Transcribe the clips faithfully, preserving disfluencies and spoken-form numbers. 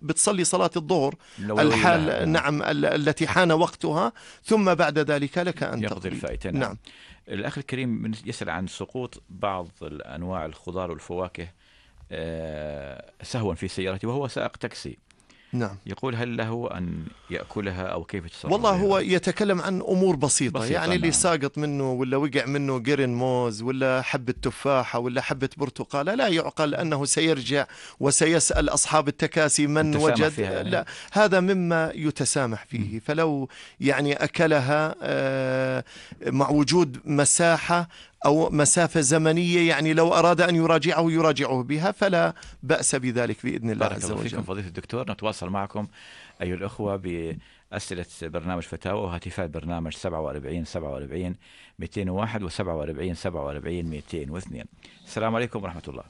بتصلي صلاة الظهر الحال نعم التي حان وقتها، ثم بعد ذلك لك أن يقضي الفائتة. نعم. نعم. الأخ الكريم يسأل عن سقوط بعض أنواع الخضار والفواكه سهوا في سيارته وهو سائق تاكسي. نعم. يقول هل له أن يأكلها أو كيف تصرف؟ والله هو يتكلم عن أمور بسيطة, بسيطة يعني نعم. اللي ساقط منه ولا وقع منه قرن موز ولا حبة تفاحة ولا حبة برتقالة لا يعقل أنه سيرجع وسيسأل أصحاب التكاسي من وجد. لا، هذا مما يتسامح فيه. فلو يعني أكلها مع وجود مساحة أو مسافة زمنية، يعني لو أراد أن يراجعه يراجعه بها فلا بأس بذلك بإذن الله عز وجل. بارك الله فيكم فضيلة الدكتور. نتواصل معكم أيها الأخوة بأسئلة برنامج فتاوى وهاتفات برنامج سبعة وأربعين سبعة وأربعين مئتين وواحد وسبعة وأربعين سبعة وأربعين مئتين واثنين. السلام عليكم ورحمة الله.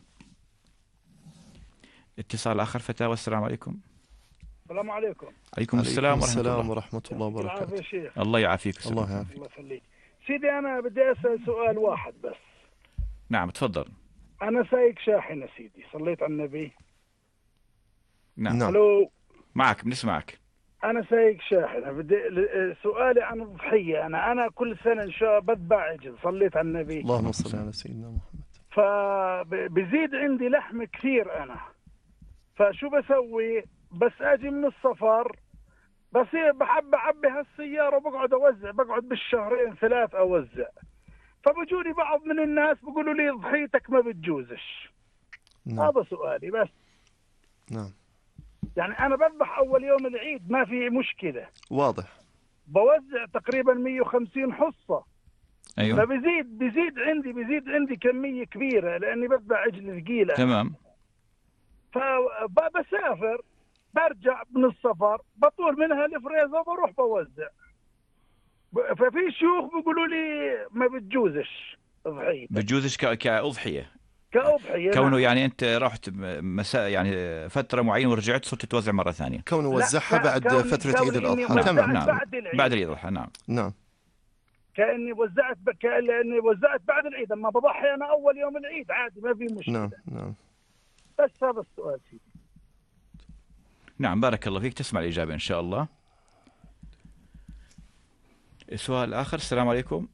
اتصال آخر فتاوى. السلام عليكم. السلام عليكم. عليكم السلام ورحمة الله. السلام ورحمة الله وبركاته. الله يعافيك. الله يعافيك. الله يخليك سيدي. أنا بدي أسأل سؤال واحد بس. نعم تفضل. أنا سايق شاحنة سيدي، صليت على النبي. نعم. ألو. معك بنسمعك. أنا سايق شاحنة، بدي سؤالي عن الضحية. أنا أنا كل سنة إن شاء الله بذبح عجل، صليت على النبي. اللهم صل على سيدنا محمد. فبزيد عندي لحم كثير أنا، فشو بسوي؟ بس أجي من السفر بس بحب أعبي هالسيارة وبقعد أوزع، بقعد بالشهرين ثلاث أوزع. فبجوني بعض من الناس بيقولوا لي ضحيتك ما بتجوزش. نعم. هذا سؤالي بس. نعم. يعني أنا بذبح أول يوم العيد ما في مشكلة. واضح. بوزع تقريبا مية وخمسين حصة. أيوة. فبزيد بزيد عندي بزيد عندي كمية كبيرة لأني بذبح عجل ثقيلة. تمام. فبسافر برجع من السفر بطول منها الفريزة وبروح بوزع. ففي شيوخ بيقولوا لي ما بتجوزش ضحية. بتجوزش كأضحية. كأضحية. كونه نعم. يعني أنت رحت مساء يعني فترة معينة ورجعت صرت توزع مرة ثانية. كونه وزعها بعد كوني فترة عيد الأضحى. نعم. تمام. نعم. بعد العيد. بعد العيد الأضحى. نعم. نعم. كأني وزعت كأني وزعت بعد العيد، أما بضحي أنا أول يوم العيد عادي ما في مشكلة. نعم. نعم. بس هذا السؤال سيدي. نعم بارك الله فيك. تسمع الإجابة إن شاء الله. السؤال الآخر. السلام عليكم.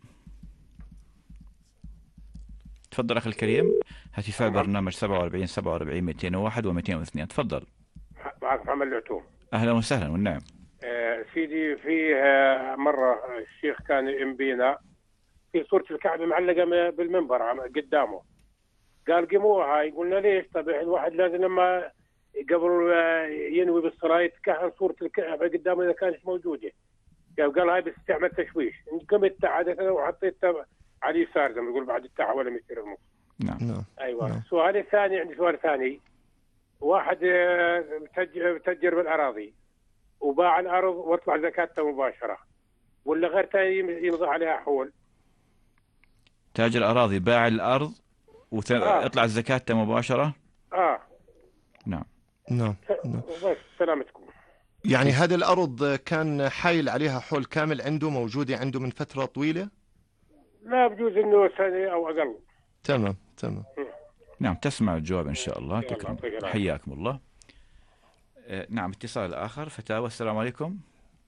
تفضل أخي الكريم. هاتفاء برنامج سبعة وأربعين سبعة وأربعين مئتين وواحد ومئتين واثنين. تفضل. معك محمد العتوم. أهلا وسهلا والنعم. آه سيدي في آه مرة الشيخ كان ينبينا في صورة الكعبة معلقة بالمنبر قدامه، قال قيموها. قلنا ليش؟ طب الواحد لازم لما قبل ينوي بالصلاة يتكهن صورة الكعبة قدامه إذا كانت موجودة. قال هاي بس تعمل تشويش. قمت عادة وحطيتها على اليسار زي ما يقول بعد التاع ولا يصير النص. نعم. ايوه. نعم. السؤال الثاني عندي سؤال ثاني. واحد بتجر بالاراضي وباع الارض واطلع زكاتها مباشره، ولا غير ثاني يمضي عليها حول؟ تاجر اراضي باع الارض ويطلع آه. زكاتها مباشره. اه نعم. نعم. بس سلامتكم. يعني هذه الارض كان حايل عليها حول كامل عنده، موجوده عنده من فتره طويله؟ لا بجوز انه سنه او اقل. تمام. تمام. نعم تسمع الجواب ان شاء الله. تكرم. حياكم الله. آه نعم. اتصال اخر. فتاوى. السلام عليكم.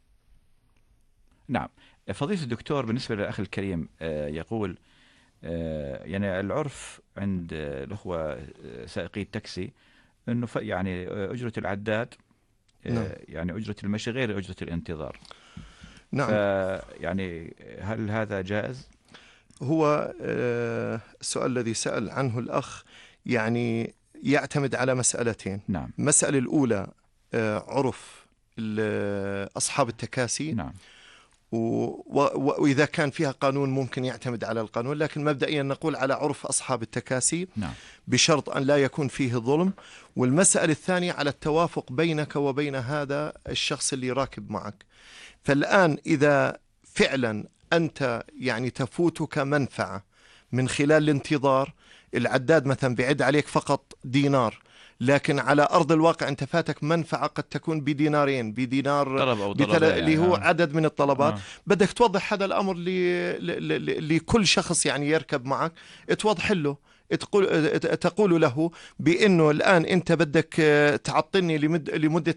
نعم فضيلة الدكتور، بالنسبه للاخ الكريم آه يقول آه يعني العرف عند آه الاخوه سائقي التاكسي انه يعني اجره العداد آه نعم. يعني اجره المشي غير اجره الانتظار. نعم. يعني هل هذا جائز؟ هو السؤال الذي سأل عنه الأخ يعني يعتمد على مسألتين. نعم. المسألة الأولى عرف أصحاب التكاسي. نعم. وإذا كان فيها قانون ممكن يعتمد على القانون، لكن مبدئيا نقول على عرف أصحاب التكاسي. نعم. بشرط أن لا يكون فيه ظلم. والمسألة الثانية على التوافق بينك وبين هذا الشخص اللي راكب معك. فالآن إذا فعلا أنت يعني تفوتك منفعة من خلال الانتظار، العداد مثلا بيعد عليك فقط دينار، لكن على أرض الواقع أنت فاتك منفعة قد تكون بدينارين بدينار بتل... اللي هو يعني. عدد من الطلبات. آه. بدك توضح هذا الأمر ل... ل... لكل شخص يعني يركب معك، توضح له، تقول تقول له بأنه الآن أنت بدك تعطلني لمد... لمدة